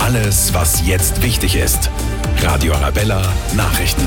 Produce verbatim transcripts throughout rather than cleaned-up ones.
Alles, was jetzt wichtig ist. Radio Arabella Nachrichten.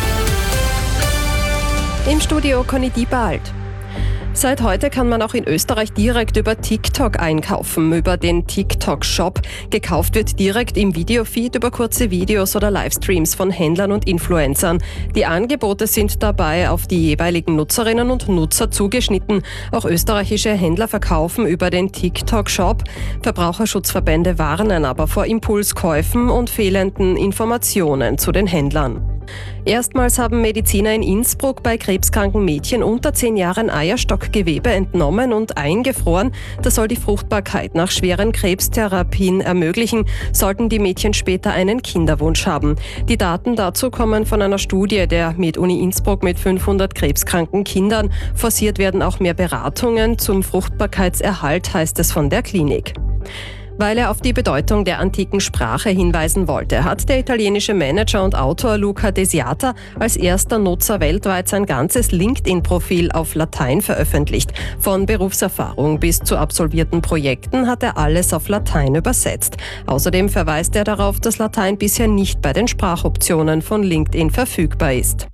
Im Studio Conny Diebald. Seit heute kann man auch in Österreich direkt über TikTok einkaufen, über den TikTok-Shop. Gekauft wird direkt im Videofeed über kurze Videos oder Livestreams von Händlern und Influencern. Die Angebote sind dabei auf die jeweiligen Nutzerinnen und Nutzer zugeschnitten. Auch österreichische Händler verkaufen über den TikTok-Shop. Verbraucherschutzverbände warnen aber vor Impulskäufen und fehlenden Informationen zu den Händlern. Erstmals haben Mediziner in Innsbruck bei krebskranken Mädchen unter zehn Jahren Eierstockgewebe entnommen und eingefroren. Das soll die Fruchtbarkeit nach schweren Krebstherapien ermöglichen, sollten die Mädchen später einen Kinderwunsch haben. Die Daten dazu kommen von einer Studie der MedUni Innsbruck mit fünfhundert krebskranken Kindern. Forciert werden auch mehr Beratungen zum Fruchtbarkeitserhalt, heißt es von der Klinik. Weil er auf die Bedeutung der antiken Sprache hinweisen wollte, hat der italienische Manager und Autor Luca Desiata als erster Nutzer weltweit sein ganzes LinkedIn-Profil auf Latein veröffentlicht. Von Berufserfahrung bis zu absolvierten Projekten hat er alles auf Latein übersetzt. Außerdem verweist er darauf, dass Latein bisher nicht bei den Sprachoptionen von LinkedIn verfügbar ist.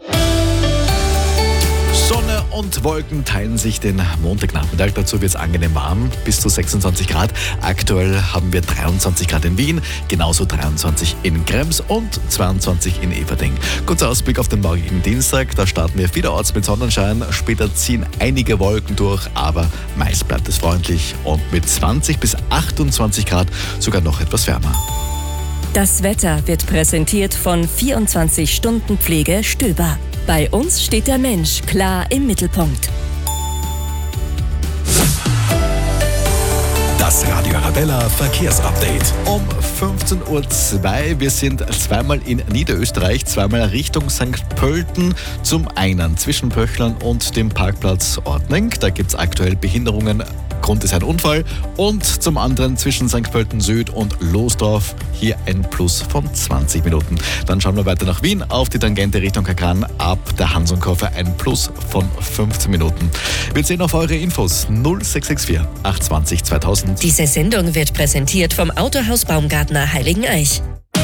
Sonne und Wolken teilen sich den Montagnachmittag. Dazu wird es angenehm warm, bis zu sechsundzwanzig Grad. Aktuell haben wir dreiundzwanzig Grad in Wien, genauso dreiundzwanzig in Krems und zweiundzwanzig in Everding. Kurzer Ausblick auf den morgigen Dienstag. Da starten wir vielerorts mit Sonnenschein. Später ziehen einige Wolken durch, aber meist bleibt es freundlich und mit zwanzig bis achtundzwanzig Grad sogar noch etwas wärmer. Das Wetter wird präsentiert von vierundzwanzig Stunden Pflege Stöber. Bei uns steht der Mensch klar im Mittelpunkt. Das Radio Arabella Verkehrsupdate. Um fünfzehn Uhr zwei. Wir sind zweimal in Niederösterreich, zweimal Richtung Sankt Pölten. Zum einen zwischen Pöchlern und dem Parkplatz Ordning. Da gibt es aktuell Behinderungen. Grund ist ein Unfall. Und zum anderen zwischen Sankt Pölten Süd und Losdorf. Hier ein Plus von zwanzig Minuten. Dann schauen wir weiter nach Wien auf die Tangente Richtung Kakran. Ab der Hansonkurve ein Plus von fünfzehn Minuten. Wir sehen auf eure Infos null sechs sechs vier acht zwei null zweitausend. Diese Sendung wird präsentiert vom Autohaus Baumgartner Heiligeneich.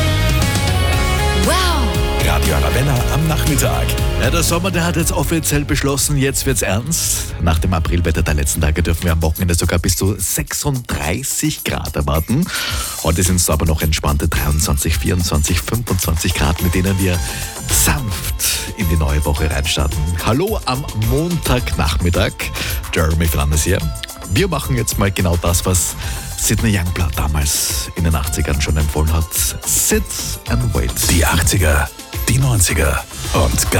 Radio Arabella am Nachmittag. Ja, der Sommer, der hat jetzt offiziell beschlossen, jetzt wird's ernst. Nach dem Aprilwetter der letzten Tage dürfen wir am Wochenende sogar bis zu sechsunddreißig Grad erwarten. Heute sind es aber noch entspannte dreiundzwanzig, vierundzwanzig, fünfundzwanzig Grad, mit denen wir sanft in die neue Woche reinstarten. Hallo am Montagnachmittag. Jeremy Fernandes hier. Wir machen jetzt mal genau das, was Sidney Youngblood damals in den achtzigern schon empfohlen hat. Sit and wait. Die achtziger, die neunziger und